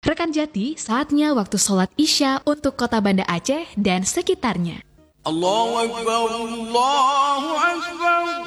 Rekan Jati, saatnya waktu sholat Isya untuk kota Banda Aceh dan sekitarnya. Allahu Akbar, Allahu Akbar.